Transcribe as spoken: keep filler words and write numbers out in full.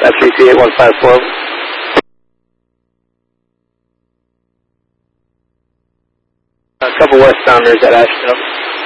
F C C eight one five four. A couple westbounders at Ashton.